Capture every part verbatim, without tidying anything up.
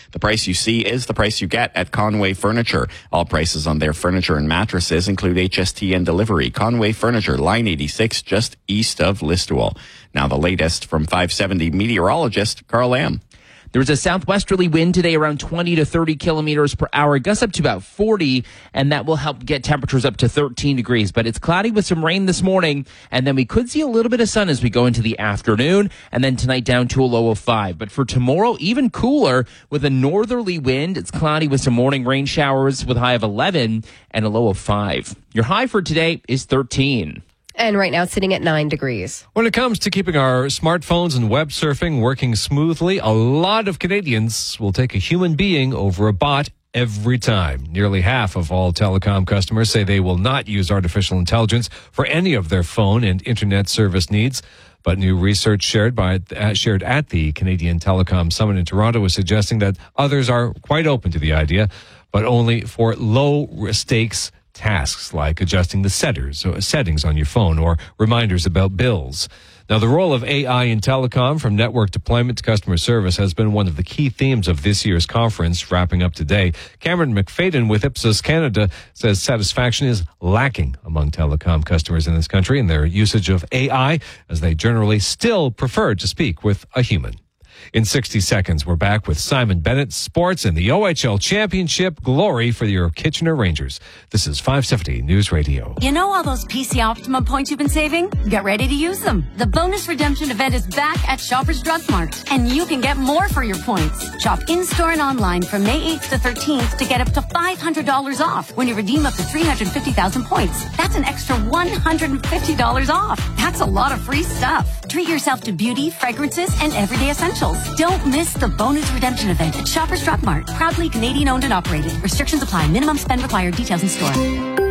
The price you see is the price you get at Conway Furniture. All prices on their furniture and mattresses include H S T and delivery. Conway Furniture, line eighty-six, just east of Listowel. Now the latest from five seventy meteorologist Carl Lamb. There's a southwesterly wind today around twenty to thirty kilometers per hour, gusts up to about forty, and that will help get temperatures up to thirteen degrees. But it's cloudy with some rain this morning, and then we could see a little bit of sun as we go into the afternoon, and then tonight down to a low of five. But for tomorrow, even cooler with a northerly wind. It's cloudy with some morning rain showers with a high of eleven and a low of five. Your high for today is thirteen. And right now, sitting at nine degrees. When it comes to keeping our smartphones and web surfing working smoothly, a lot of Canadians will take a human being over a bot every time. Nearly half of all telecom customers say they will not use artificial intelligence for any of their phone and internet service needs. But new research shared by uh, shared at the Canadian Telecom Summit in Toronto is suggesting that others are quite open to the idea, but only for low stakes tasks like adjusting the setters, or settings on your phone or reminders about bills. Now, the role of A I in telecom, from network deployment to customer service, has been one of the key themes of this year's conference, wrapping up today. Cameron McFadden with Ipsos Canada says satisfaction is lacking among telecom customers in this country in their usage of A I, as they generally still prefer to speak with a human. In sixty seconds, we're back with Simon Bennett, sports, and the O H L Championship glory for your Kitchener Rangers. This is five seventy News Radio. You know all those P C Optimum points you've been saving? Get ready to use them. The bonus redemption event is back at Shoppers Drug Mart, and you can get more for your points. Shop in-store and online from May eighth to thirteenth to get up to five hundred dollars off when you redeem up to three hundred fifty thousand points. That's an extra one hundred fifty dollars off. That's a lot of free stuff. Treat yourself to beauty, fragrances, and everyday essentials. Don't miss the bonus redemption event at Shoppers Drug Mart. Proudly Canadian owned and operated. Restrictions apply. Minimum spend required. Details in store.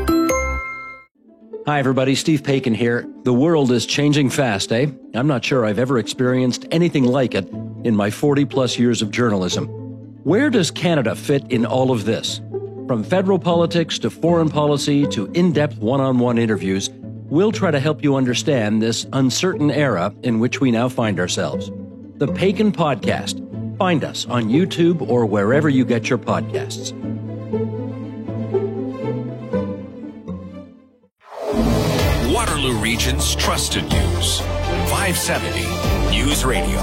Hi everybody, Steve Paikin here. The world is changing fast, eh? I'm not sure I've ever experienced anything like it in my forty plus years of journalism. Where does Canada fit in all of this? From federal politics to foreign policy to in-depth one-on-one interviews, we'll try to help you understand this uncertain era in which we now find ourselves. The Paikin Podcast. Find us on YouTube or wherever you get your podcasts. Waterloo Region's trusted news. five seventy News Radio.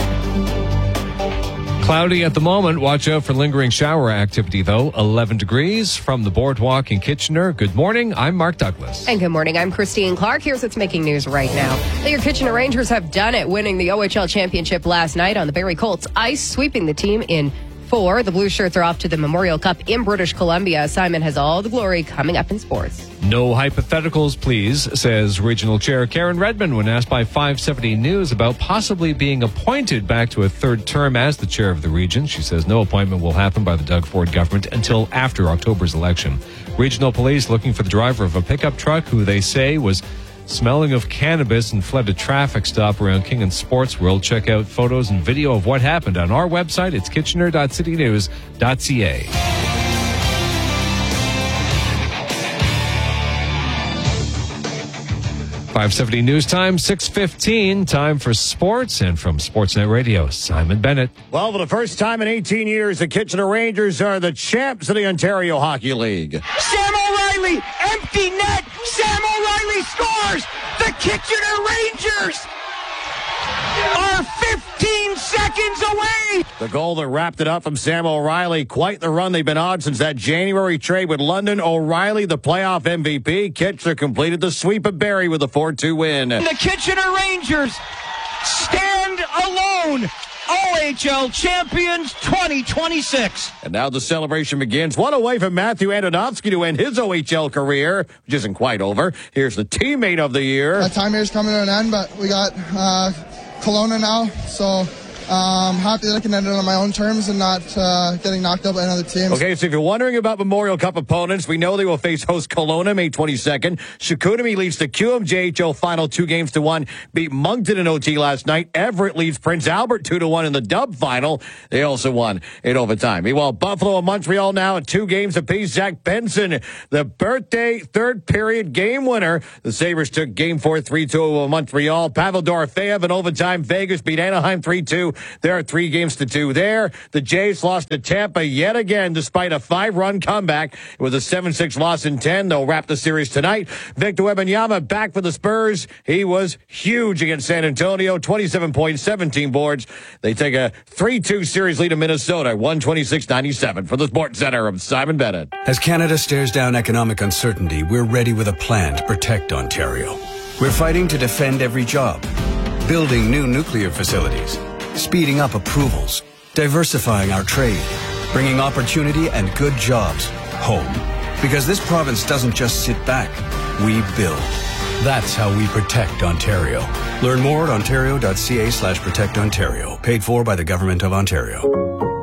Cloudy at the moment. Watch out for lingering shower activity, though. eleven degrees from the boardwalk in Kitchener. Good morning. I'm Mark Douglas. And good morning. I'm Christine Clark. Here's what's making news right now. Your Kitchener Rangers have done it, winning the O H L Championship last night on the Barrie Colts ice, sweeping the team in four. The Blue Shirts are off to the Memorial Cup in British Columbia. Simon has all the glory coming up in sports. No hypotheticals, please, says Regional Chair Karen Redmond when asked by five seventy News about possibly being appointed back to a third term as the chair of the region. She says no appointment will happen by the Doug Ford government until after October's election. Regional police looking for the driver of a pickup truck who they say was smelling of cannabis and fled a traffic stop around King and Sports World. Check out photos and video of what happened on our website. It's kitchener dot city news dot c a. five seventy News Time, six fifteen, time for sports, and from Sportsnet Radio, Simon Bennett. Well, for the first time in eighteen years, the Kitchener Rangers are the champs of the Ontario Hockey League. Sam O'Reilly, empty net, Sam O'Reilly scores! The Kitchener Rangers are fifteen seconds away! The goal that wrapped it up from Sam O'Reilly. Quite the run they've been on since that January trade with London. O'Reilly, the playoff M V P. Kitchener completed the sweep of Barrie with a four two win. The Kitchener Rangers stand alone. O H L champions twenty twenty-six. And now the celebration begins. One away from Matthew Antonovsky to end his O H L career, which isn't quite over. Here's the teammate of the year. That time here's coming to an end, but we got uh, Kelowna now, so I'm um, happy that I can end it on my own terms and not uh, getting knocked out by another team. Okay, so if you're wondering about Memorial Cup opponents, we know they will face host Kelowna May twenty-second. Chicoutimi leads the Q M J H L final two games to one. Beat Moncton in O T last night. Everett leads Prince Albert two to one in the dub final. They also won in overtime. Meanwhile, Buffalo and Montreal now at two games apiece. Zach Benson, the birthday third period game winner. The Sabres took game four three two over Montreal. Pavel Dorofeyev in overtime. Vegas beat Anaheim three two. There are three games to two there. The Jays lost to Tampa yet again despite a five-run comeback. It was a seven six loss in ten. They'll wrap the series tonight. Victor Wembanyama back for the Spurs. He was huge against San Antonio, twenty-seven points, seventeen boards. They take a three two series lead in Minnesota, one twenty-six ninety-seven. For the Sports Center, I'm Simon Bennett. As Canada stares down economic uncertainty, we're ready with a plan to protect Ontario. We're fighting to defend every job, building new nuclear facilities, speeding up approvals, diversifying our trade, bringing opportunity and good jobs home. Because this province doesn't just sit back, we build. That's how we protect Ontario. Learn more at ontario.ca slash protect Ontario. Paid for by the Government of Ontario.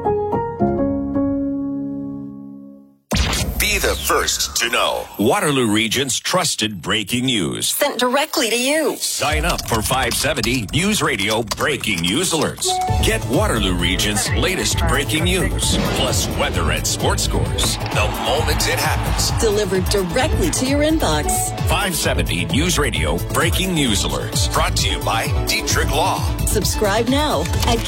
Be the first to know. Waterloo Region's trusted breaking news. Sent directly to you. Sign up for five seventy News Radio Breaking News Alerts. Get Waterloo Region's latest breaking news, plus weather and sports scores, the moment it happens. Delivered directly to your inbox. five seventy News Radio Breaking News Alerts. Brought to you by Dietrich Law. Subscribe now at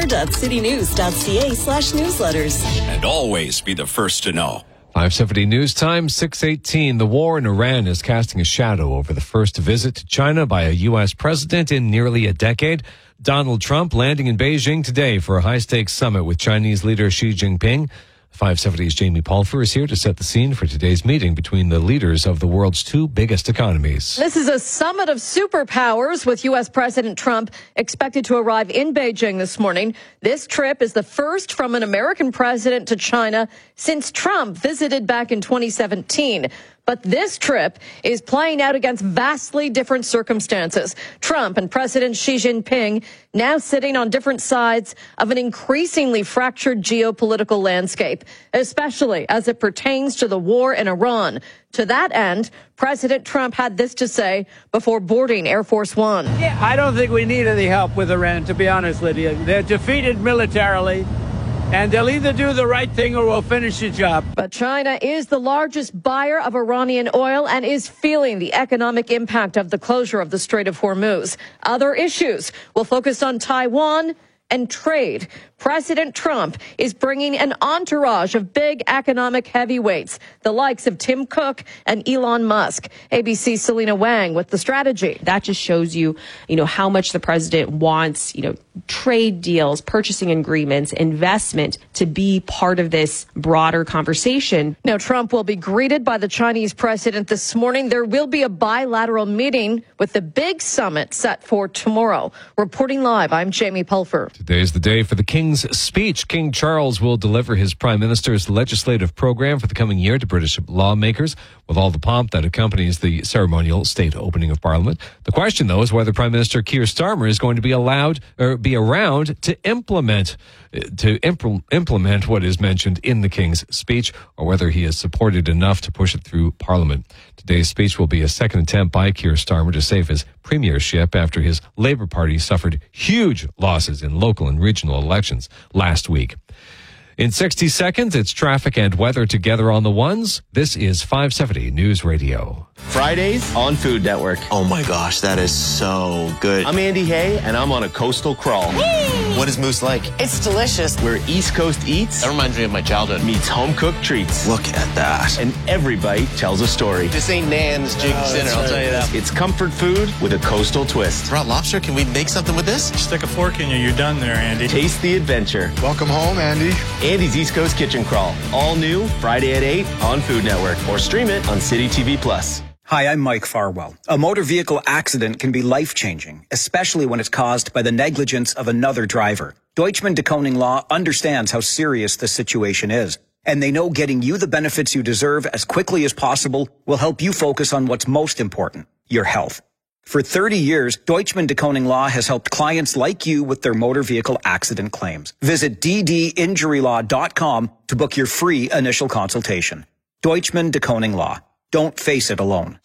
kitchener.citynews.ca slash newsletters. And always be the first to know. five seventy News Time, six eighteen. The war in Iran is casting a shadow over the first visit to China by a U S president in nearly a decade. Donald Trump landing in Beijing today for a high-stakes summit with Chinese leader Xi Jinping. five seventy's Jamie Pulfer is here to set the scene for today's meeting between the leaders of the world's two biggest economies. This is a summit of superpowers with U S President Trump expected to arrive in Beijing this morning. This trip is the first from an American president to China since Trump visited back in twenty seventeen. But this trip is playing out against vastly different circumstances. Trump and President Xi Jinping now sitting on different sides of an increasingly fractured geopolitical landscape, especially as it pertains to the war in Iran. To that end, President Trump had this to say before boarding Air Force One. Yeah, I don't think we need any help with Iran, to be honest with you. They're defeated militarily. And they'll either do the right thing or we'll finish the job. But China is the largest buyer of Iranian oil and is feeling the economic impact of the closure of the Strait of Hormuz. Other issues will focus on Taiwan and trade. President Trump is bringing an entourage of big economic heavyweights, the likes of Tim Cook and Elon Musk. A B C's Selena Wang with the strategy. That just shows you, you know, how much the president wants, you know, trade deals, purchasing agreements, investment to be part of this broader conversation. Now, Trump will be greeted by the Chinese president this morning. There will be a bilateral meeting with the big summit set for tomorrow. Reporting live, I'm Jamie Pulfer. Today's the day for the King's speech. King Charles will deliver his Prime Minister's legislative program for the coming year to British lawmakers with all the pomp that accompanies the ceremonial state opening of Parliament. The question, though, is whether Prime Minister Keir Starmer is going to be allowed or be around to implement to impl- implement what is mentioned in the King's speech, or whether he is supported enough to push it through Parliament. Today's speech will be a second attempt by Keir Starmer to save his premiership after his Labour Party suffered huge losses in local and regional elections last week. In sixty seconds, it's traffic and weather together on the ones. This is five seventy News Radio. Fridays on Food Network. Oh my gosh, that is so good. I'm Andy Hay, and I'm on a coastal crawl. Whee! What is Moose like? It's delicious. Where East Coast eats, that reminds me of my childhood, meets home-cooked treats. Look at that. And every bite tells a story. This ain't Nan's Jig oh, Dinner, I'll right. tell you that. It's comfort food with a coastal twist. Brought lobster, can we make something with this? Stick a fork in you, you're done there, Andy. Taste the adventure. Welcome home, Andy. Andy's East Coast Kitchen Crawl. All new, Friday at eight on Food Network. Or stream it on City T V Plus. Hi, I'm Mike Farwell. A motor vehicle accident can be life-changing, especially when it's caused by the negligence of another driver. Deutschman DeKoning Law understands how serious this situation is, and they know getting you the benefits you deserve as quickly as possible will help you focus on what's most important, your health. For thirty years, Deutschman DeKoning Law has helped clients like you with their motor vehicle accident claims. Visit d d injury law dot com to book your free initial consultation. Deutschman DeKoning Law. Don't face it alone.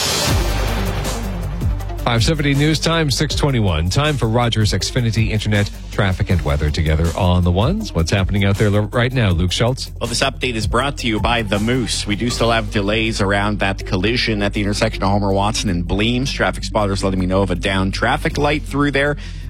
five seventy News Time, six twenty-one. Time for Rogers Xfinity Internet traffic and weather together on the ones. What's happening out there right now, Luke Schultz? Well, this update is brought to you by The Moose. We do still have delays around that collision at the intersection of Homer Watson and Bleems. Traffic spotters letting me know of a down traffic light through there.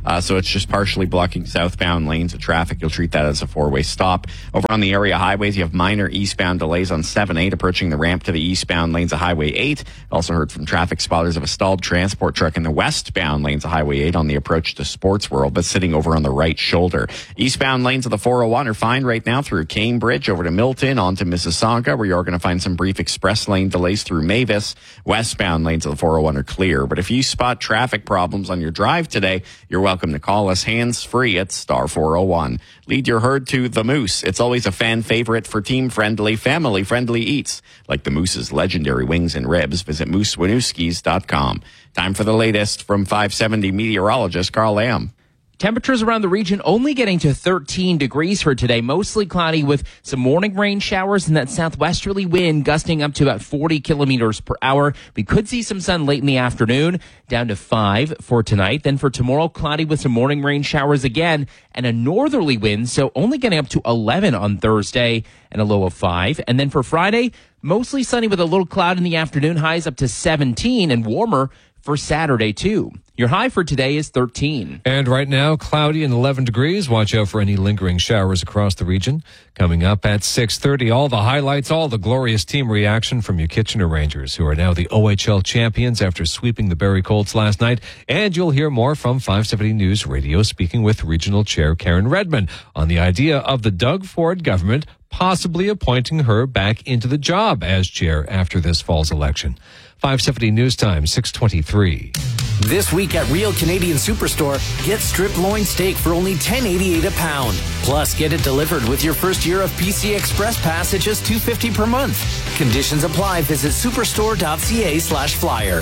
Uh, so it's just partially blocking southbound lanes of traffic. You'll treat that as a four-way stop. Over on the area highways, you have minor eastbound delays on seven eight approaching the ramp to the eastbound lanes of Highway eight. Also heard from traffic spotters of a stalled transport truck in the westbound lanes of Highway eight on the approach to Sports World, but sitting over on the right shoulder. Eastbound lanes of the four oh one are fine right now through Cambridge over to Milton onto Mississauga, where you're going to find some brief express lane delays through Mavis. Westbound lanes of the four oh one are clear. But if you spot traffic problems on your drive today, you're welcome to call us hands-free at star four oh one. Lead your herd to The Moose. It's always a fan favorite for team-friendly, family-friendly eats, like the Moose's legendary wings and ribs. Visit moose winooskis dot com. Time for the latest from five seventy meteorologist Carl Lamb. Temperatures around the region only getting to thirteen degrees for today. Mostly cloudy with some morning rain showers and that southwesterly wind gusting up to about forty kilometers per hour. We could see some sun late in the afternoon, down to five for tonight. Then for tomorrow, cloudy with some morning rain showers again and a northerly wind, so only getting up to eleven on Thursday and a low of five. And then for Friday, mostly sunny with a little cloud in the afternoon, highs up to seventeen and warmer for Saturday too. Your high for today is thirteen. And right now, cloudy and eleven degrees. Watch out for any lingering showers across the region. Coming up at six thirty, all the highlights, all the glorious team reaction from your Kitchener Rangers, who are now the O H L champions after sweeping the Barrie Colts last night. And you'll hear more from five seventy News Radio, speaking with Regional Chair Karen Redmond on the idea of the Doug Ford government possibly appointing her back into the job as chair after this fall's election. five seventy News Time, six twenty-three. This week at Real Canadian Superstore, get strip loin steak for only ten eighty-eight a pound. Plus, get it delivered with your first year of P C Express Pass at just two fifty per month. Conditions apply. Visit superstore.ca slash flyer.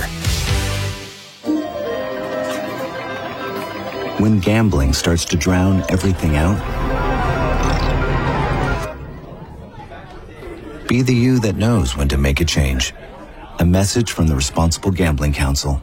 When gambling starts to drown everything out, be the you that knows when to make a change. A message from the Responsible Gambling Council.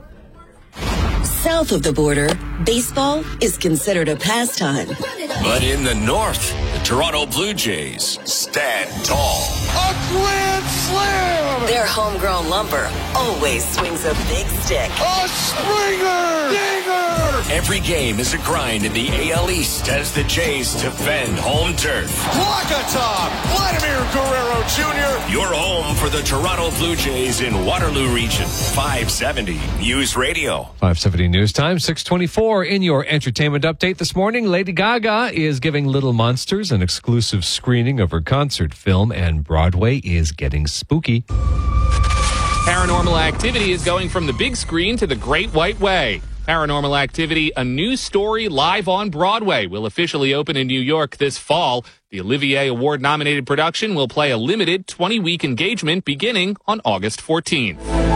South of the border, baseball is considered a pastime. But in the north, the Toronto Blue Jays stand tall. A grand slam! Their homegrown lumber always swings a big stick. A Springer! Dinger! Every game is a grind in the A L East as the Jays defend home turf. Walkatalk! Vladimir Guerrero Junior Your home for the Toronto Blue Jays in Waterloo Region. five seventy News Radio. five seventy News Time, six twenty-four. In your entertainment update this morning, Lady Gaga is giving Little Monsters an exclusive screening of her concert film, and Broadway is getting spooky. Paranormal Activity is going from the big screen to the Great White Way. Paranormal Activity, a new story live on Broadway, will officially open in New York this fall. The Olivier Award-nominated production will play a limited twenty-week engagement beginning on August fourteenth.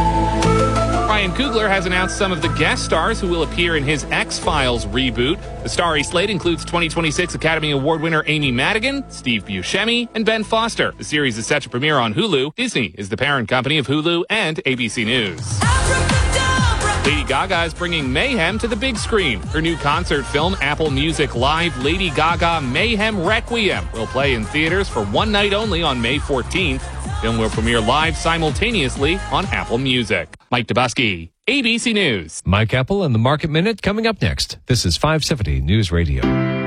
Ryan Coogler has announced some of the guest stars who will appear in his X-Files reboot. The starry slate includes twenty twenty-six Academy Award winner Amy Madigan, Steve Buscemi, and Ben Foster. The series is set to premiere on Hulu. Disney is the parent company of Hulu and A B C News. Lady Gaga is bringing mayhem to the big screen. Her new concert film, Apple Music Live Lady Gaga Mayhem Requiem, will play in theaters for one night only on May fourteenth. The film will premiere live simultaneously on Apple Music. Mike Dubusky, A B C News. Mike Apple and the Market Minute coming up next. This is five seventy News Radio.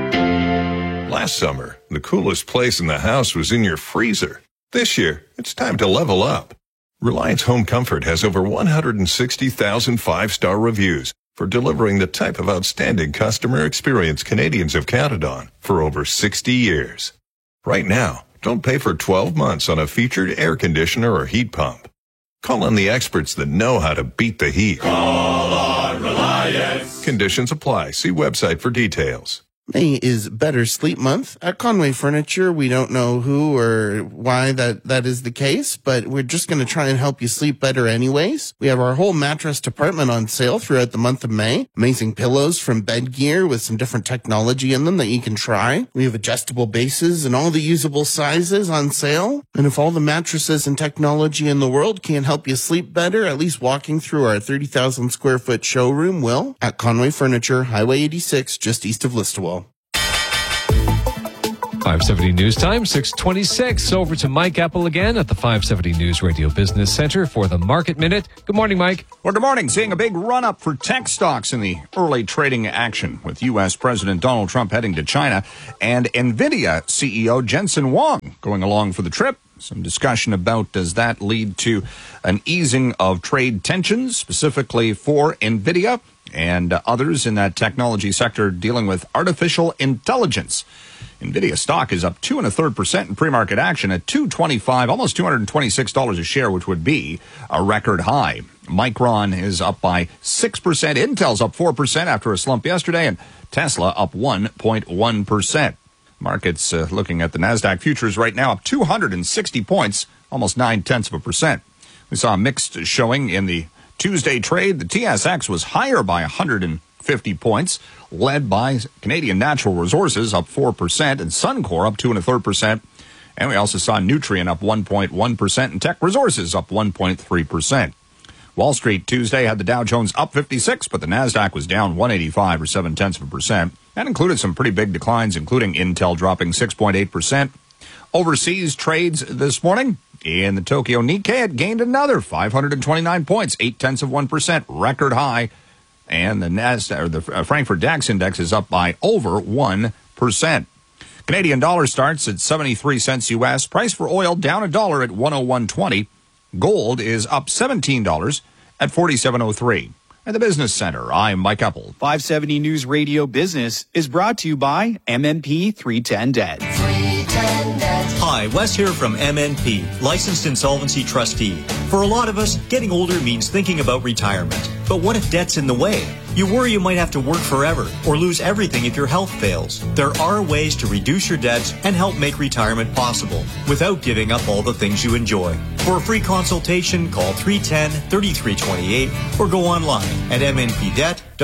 Last summer, the coolest place in the house was in your freezer. This year, it's time to level up. Reliance Home Comfort has over one hundred sixty thousand five-star reviews for delivering the type of outstanding customer experience Canadians have counted on for over sixty years. Right now, don't pay for twelve months on a featured air conditioner or heat pump. Call on the experts that know how to beat the heat. Call on Reliance. Conditions apply. See website for details. May is Better Sleep Month. At Conway Furniture, we don't know who or why that, that is the case, but we're just going to try and help you sleep better anyways. We have our whole mattress department on sale throughout the month of May. Amazing pillows from Bed Gear with some different technology in them that you can try. We have adjustable bases and all the usable sizes on sale. And if all the mattresses and technology in the world can't help you sleep better, at least walking through our thirty thousand square foot showroom will. At Conway Furniture, Highway eighty-six, just east of Listowel. five seventy News Time, six twenty-six. Over to Mike Apple again at the five seventy News Radio Business Center for the Market Minute. Good morning, Mike. Well, good morning. Seeing a big run-up for tech stocks in the early trading action with U S. President Donald Trump heading to China and NVIDIA C E O Jensen Huang going along for the trip. Some discussion about does that lead to an easing of trade tensions, specifically for NVIDIA and uh, others in that technology sector dealing with artificial intelligence. NVIDIA stock is up two and a third percent in pre-market action at two twenty-five, almost two hundred twenty-six dollars a share, which would be a record high. Micron is up by six percent. Intel's up four percent after a slump yesterday, and Tesla up one point one percent. Markets uh, looking at the NASDAQ futures right now up two hundred sixty points, almost nine tenths of a percent. We saw a mixed showing in the Tuesday trade. The T S X was higher by one hundred fifty points, led by Canadian Natural Resources up four percent and Suncor up two and a third percent. And we also saw Nutrien up one point one percent and Tech Resources up one point three percent. Wall Street Tuesday had the Dow Jones up fifty-six, but the NASDAQ was down one eighty-five or seven tenths of a percent. That included some pretty big declines, including Intel dropping six point eight percent. Overseas trades this morning in the Tokyo Nikkei, it gained another five hundred twenty-nine points, eight tenths of one percent, record high. And the NASDAQ, or the Frankfurt DAX index is up by over one percent. Canadian dollar starts at seventy-three cents U S. Price for oil down a dollar at one oh one twenty. Gold is up seventeen dollars at forty-seven oh three. At the Business Center, I'm Mike Apple. five seventy News Radio Business is brought to you by M N P three ten Debt. Hi, Wes here from M N P, licensed insolvency trustee. For a lot of us, getting older means thinking about retirement. But what if debt's in the way? You worry you might have to work forever or lose everything if your health fails. There are ways to reduce your debts and help make retirement possible without giving up all the things you enjoy. For a free consultation, call three one zero, three three two eight or go online at m n p debt dot com.